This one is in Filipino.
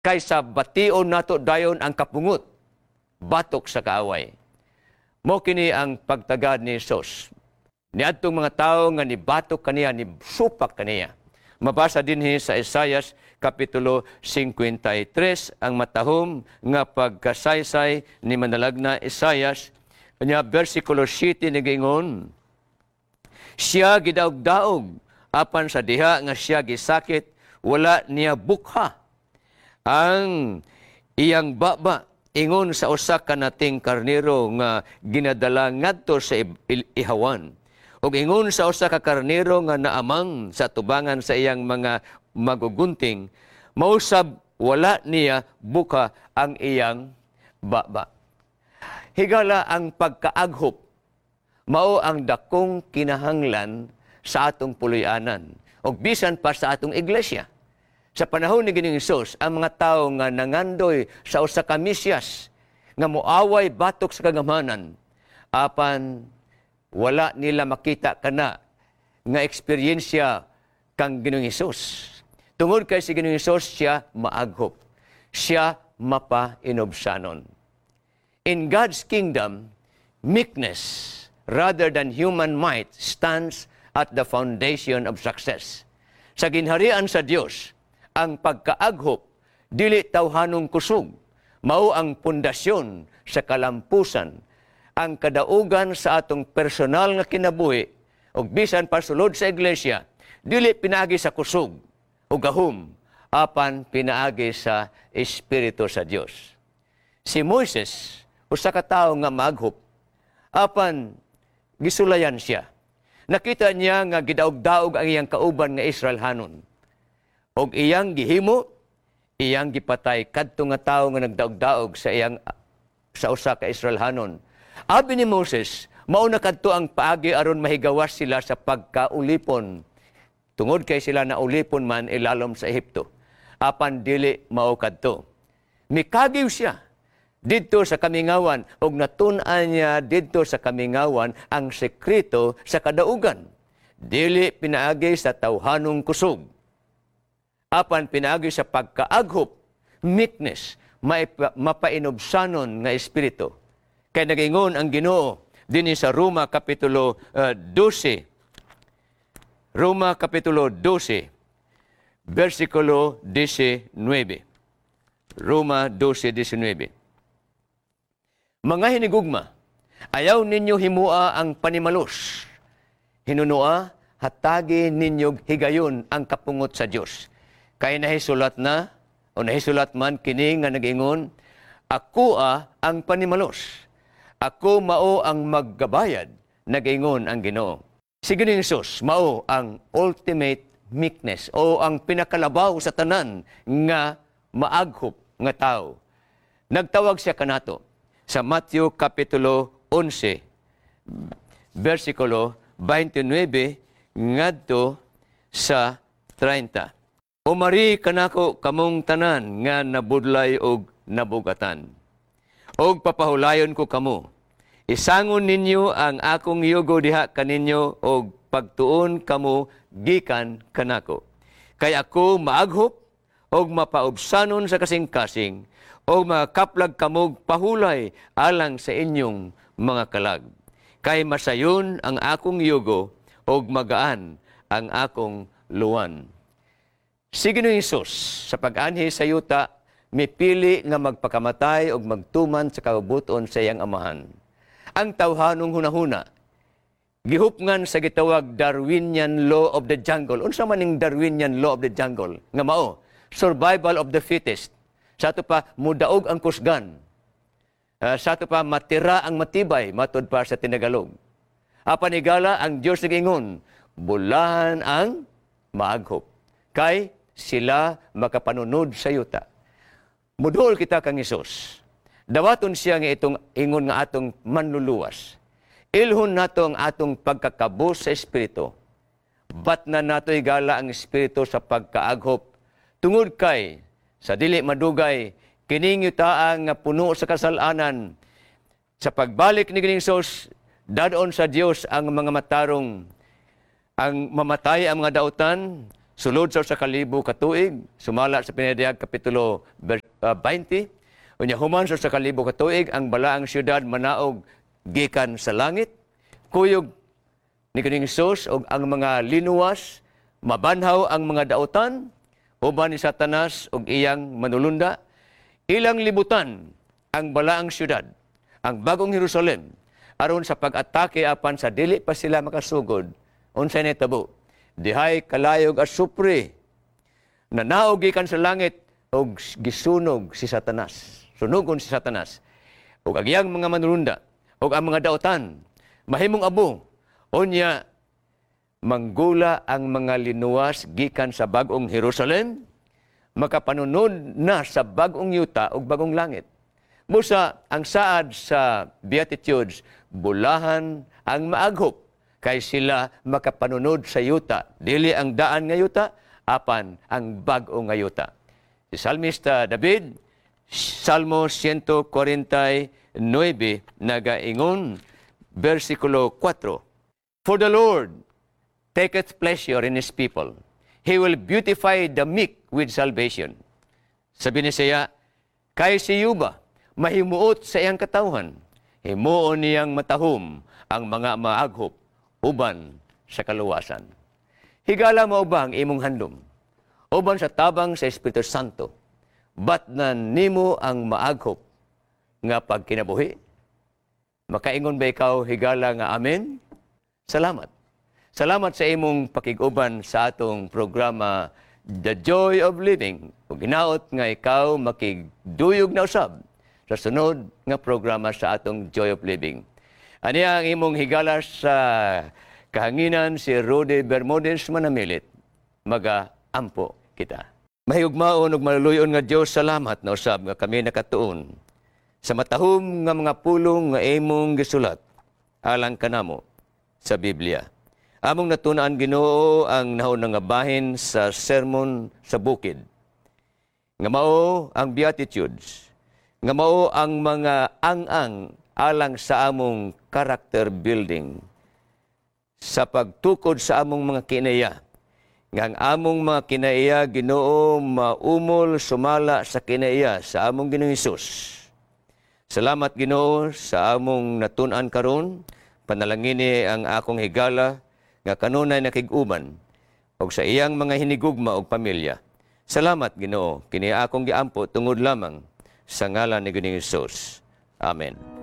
kaysa bation nato dayon ang kapungot batok sa kaaway. Mo kini ang pagtagad ni Hesus. Niadtong mga tao nga nibatok kaniya, ni supak kaniya. Mabasa dinhi sa Isaias kapitulo 53 ang matahom nga pagkasaysay ni manalagna Isaias nya bersikulo 7 nigingon, siya gidaog-daog apan sa diha nga siya gisakit wala niya bukha. Ang iyang baba ingon sa usa ka nating karnero nga ginadala ngadto sa ihawan. Ug ingon sa usa ka karnero nga naamang sa tubangan sa iyang mga magugunting, mausab wala niya buka ang iyang baba. Higala ang pagkaaghop, mao ang dakong kinahanglan sa atong puloy-anan, ug bisan pa sa atong iglesia. Sa panahon ni Ginoong Hesus, ang mga tao nga nangandoy sa usa ka Mesyas nga moaway batok sa kagamanan, apan wala nila makita kana nga eksperyensya kang Ginoong Hesus. Tungod kay si Ginoong Hesus, siya maaghop, siya mapainobsanon. In God's kingdom, meekness rather than human might stands at the foundation of success. Sa ginharian sa Dios, ang pagkaaghop dili tawhanong kusog, mao ang pundasyon sa kalampusan, ang kadaugan sa atong personal nga kinabuhi ug bisan pa sulod sa iglesia, dili pinaagi sa kusog o gahom, apan pinaagi sa Espiritu sa Dios. Si Moises, usa ka tawo nga maaghop, apan gisulayan siya. Nakita niya nga gidaog-daog ang iyang kauban nga Israelhanon. Og iyang gihimo, iyang gipatay kadto nga tawo nga nagdaog-daog sa usa ka Israelhanon. Abi ni Moses, mao na kadto ang paagi aron mahigawas sila sa pagkaulipon. Tungod kay sila na ulipon man ilalom sa Ehipto. Apan dili mao kadto. Mikagiw siya didto sa kamingawan ug natun-an niya didto sa kamingawan ang sekreto sa kadaugan. Dili pinaagi sa tawhanong kusog, apan pinaagi sa pagkaaghop, meekness, mapainobsanon nga espiritu. Kay nagingon ang Ginoo dinhi sa Roma kapitulo 12. Roma kapitulo 12, versikulo 19. Roma 12:19. Mga hinigugma, ayaw ninyo himua ang panimalos. Hinunua, hatagi ninyo higayon ang kapungot sa Dios. Kay nahisulat na, o nahisulat man kini nga nag-ingon, ako ang panimalos. Ako mao ang maggabayad, nag-ingon ang Ginoo. Si Ginoong Hesus, mao ang ultimate meekness o ang pinakalabaw sa tanan nga maaghop nga tao. Nagtawag siya kanato sa Matthew kapitulo 11, versikulo 29 ngadto sa 30. Umari kanako kamong tanan nga nabudlay og nabugatan. Og papahulayon ko kamo. Isangon ninyo ang akong yugo diha kaninyo og pagtuon kamo gikan kanako. Kay ako maaghop og mapaubsanon sa kasing-kasing og makaplag kamog pahulay alang sa inyong mga kalag. Kay masayon ang akong yugo og magaan ang akong luwan. Si Ginoong Hesus sa pag-anhi sa yuta mipili nga magpakamatay og magtuman sa kabubuton sa iyang amahan. Ang tawhanong hunahuna gihupngan sa gitawag Darwinian law of the jungle. Unsa man ning Darwinian law of the jungle? Nga mao, survival of the fittest. Sa ato pa mudaog ang kusgan. Sa ato pa matira ang matibay matud pa sa tinagalog. Apan higala ang Dios nagingon, bulahan ang maaghop. Kay sila makapanunod sa yuta. Mudol kita kang Hesus. Dawaton siya nga itong ingon nga atong manluluwas. Ilhon nato ang atong pagkakabus sa Espiritu. Bat na nato higala ang Espiritu sa pagkaaghop. Tungod kay, sa dili madugay, kining yutaang nga puno sa kasalanan. Sa pagbalik ni Ginoong Hesus, dadon sa Dios ang mga matarong, ang mamatay ang mga dautan, sulod sa kalibo katuig, sumala sa Pinadiyag Kapitulo 20, unya human sa kalibo katuig, ang balaang syudad manaog gikan sa langit, kuyog ni kining Hesus og ang mga linuwas, mabanhaw ang mga dautan, uban ni Satanas og iyang manulunda, ilang libutan ang balaang syudad, ang bagong Jerusalem, aron sa pag-atake apan sa dili pa sila makasugod, unsay nahitabo? Dihay kalayog at supre, nanaog gikan sa langit og gisunog si Satanas. Sunugon si Satanas. Og agiyang mga manulunda, og ang mga dautan, mahimong abo, unya manggula ang mga linuwas gikan sa bagong Jerusalem, makapanunod na sa bagong yuta ug bagong langit. Musa, ang saad sa Beatitudes, bulahan ang maaghop, kay sila makapanunod sa yuta. Dili ang daan nga yuta, apan ang bagong nga yuta. Si Salmista David, Salmo 149, nagaingon, versikulo 4, For the Lord taketh pleasure in His people. He will beautify the meek with salvation. Sabi ni siya, kay si Yuba, mahimuot sa iyang katawhan. Himuon niyang matahom ang mga maaghop, uban sa kaluwasan. Higala mo ba ang imong handom? Uban sa tabang sa Espiritu Santo, ba't na nimo ang maaghop nga pagkinabuhi? Makaingon ba ikaw higala nga amen? Salamat. Salamat sa imong pakiguban sa atong programa The Joy of Living. Ug ginaot nga ikaw makigduyog na usab sa sunod nga programa sa atong Joy of Living. Ani ang imong higala sa kahanginan si Rudy Bermudez Manamilit. Maga-ampo kita. Mahigugmaon ug maluluyon nga Dios, salamat na usab nga kami nakatuon sa matahom nga mga pulong nga imong gisulat alang kanamo sa Biblia. Among natunan Ginoo ang nahon nga bahin sa sermon sa bukid. Nga mao ang Beatitudes. Nga mao ang mga ang-ang alang sa among character building. Sa pagtukod sa among mga kinaya. Nga ang among mga kinaya Ginoo maumol sumala sa kinaya sa among Ginoong Hesus. Salamat Ginoo sa among natun-an karon. Panalangini ang akong higala nga kanunay nakig-uban og sa iyang mga hinigugma og pamilya. Salamat Ginoo kini akong giampo tungod lamang sa ngalan ni Ginoong Hesus. Amen.